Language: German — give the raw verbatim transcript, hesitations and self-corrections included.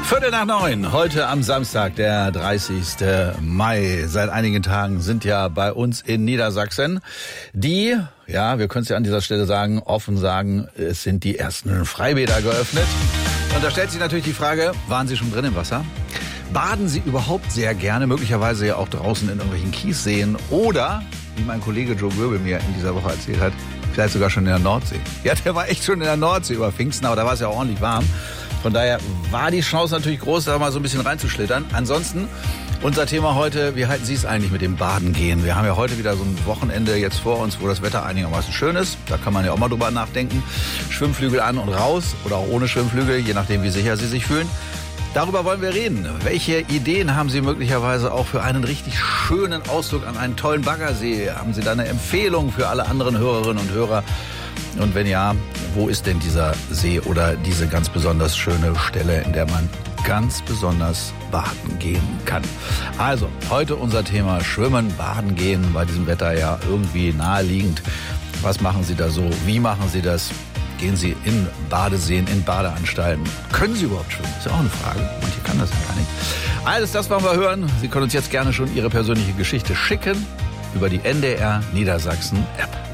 Viertel nach neun, heute am Samstag, der dreißigsten Mai. Seit einigen Tagen sind ja bei uns in Niedersachsen die, ja, wir können es ja an dieser Stelle sagen, offen sagen, es sind die ersten Freibäder geöffnet. Und da stellt sich natürlich die Frage, waren Sie schon drin im Wasser? Baden Sie überhaupt sehr gerne, möglicherweise ja auch draußen in irgendwelchen Kiesseen oder, wie mein Kollege Joe Göbel mir in dieser Woche erzählt hat, vielleicht sogar schon in der Nordsee. Ja, der war echt schon in der Nordsee über Pfingsten, aber da war es ja auch ordentlich warm. Von daher war die Chance natürlich groß, da mal so ein bisschen reinzuschlittern. Ansonsten, unser Thema heute, wie halten Sie es eigentlich mit dem Baden gehen? Wir haben ja heute wieder so ein Wochenende jetzt vor uns, wo das Wetter einigermaßen schön ist. Da kann man ja auch mal drüber nachdenken. Schwimmflügel an und raus oder auch ohne Schwimmflügel, je nachdem, wie sicher Sie sich fühlen. Darüber wollen wir reden. Welche Ideen haben Sie möglicherweise auch für einen richtig schönen Ausflug an einen tollen Baggersee? Haben Sie da eine Empfehlung für alle anderen Hörerinnen und Hörer? Und wenn ja, wo ist denn dieser See oder diese ganz besonders schöne Stelle, in der man ganz besonders baden gehen kann? Also, heute unser Thema Schwimmen, Baden gehen, bei diesem Wetter ja irgendwie naheliegend. Was machen Sie da so? Wie machen Sie das? Gehen Sie in Badeseen, in Badeanstalten? Können Sie überhaupt schwimmen? Ist ja auch eine Frage. Manche kann das ja gar nicht. Alles das wollen wir hören. Sie können uns jetzt gerne schon Ihre persönliche Geschichte schicken über die N D R Niedersachsen App.